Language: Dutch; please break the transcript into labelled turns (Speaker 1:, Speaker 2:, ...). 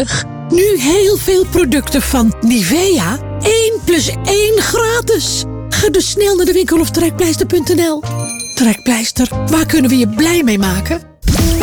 Speaker 1: voordelig. Nu heel veel producten van Nivea. 1 plus 1 gratis. Ga dus snel naar de winkel of trekpleister.nl. Trekpleister, waar kunnen we je blij mee maken?